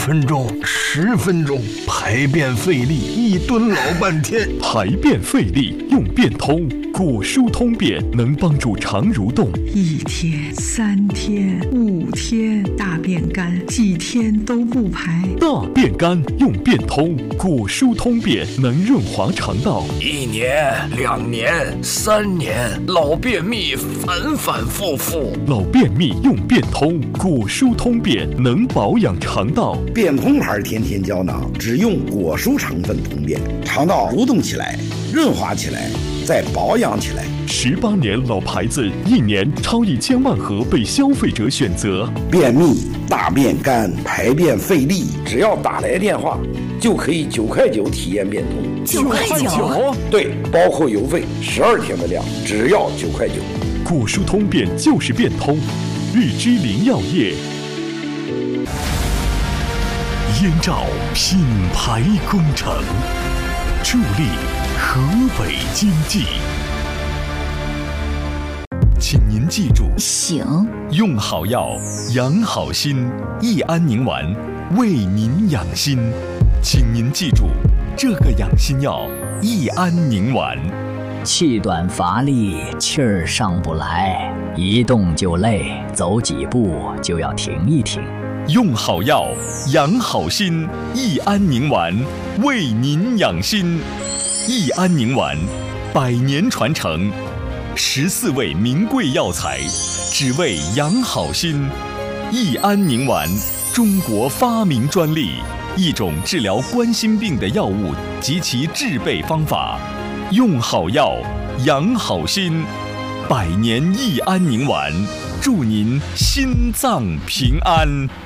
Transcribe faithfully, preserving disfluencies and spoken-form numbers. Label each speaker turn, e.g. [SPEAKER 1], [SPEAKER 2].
[SPEAKER 1] 分钟、十分钟，排便费力，一蹲老半天。
[SPEAKER 2] 排便费力用便通，果蔬通便能帮助肠蠕动。
[SPEAKER 3] 一天、三天、五天，大便干，几天都不排。
[SPEAKER 2] 大便干用便通，果蔬通便能润滑肠道。
[SPEAKER 4] 一年、两年、三年，老便秘反反复复。
[SPEAKER 2] 老便秘用便通，果蔬通便能保养肠道。
[SPEAKER 5] 便通牌甜甜胶囊只用果蔬成分通便，肠道蠕动起来，润滑起来，再保养起来。
[SPEAKER 2] 十八年老牌子，一年超一千万盒被消费者选择。
[SPEAKER 5] 便秘、大便干、排便费力，只要打来电话，就可以九块九体验便通。
[SPEAKER 6] 九块九？
[SPEAKER 5] 对，包括邮费，十二天的量，只要九块九。
[SPEAKER 2] 果蔬通便就是便通，日之林药业。燕赵品牌工程，助力河北经济。请您记住，
[SPEAKER 6] 醒，
[SPEAKER 2] 用好药，养好心，益安宁丸为您养心。请您记住，这个养心药益安宁丸。
[SPEAKER 7] 气短乏力，气儿上不来，一动就累，走几步就要停一停。
[SPEAKER 2] 用好药，养好心，益安宁丸为您养心。益安宁丸，百年传承，十四味名贵药材，只为养好心。益安宁丸，中国发明专利，一种治疗冠心病的药物及其制备方法。用好药，养好心，百年益安宁丸，祝您心脏平安。